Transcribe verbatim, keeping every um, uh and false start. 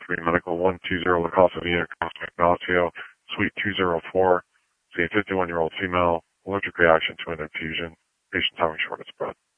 Green Medical, one two zero La Casa Via, Costa Ignacio, Suite two oh four. See a fifty-one-year-old female, allergic reaction to an infusion. Patient having shortness of breath.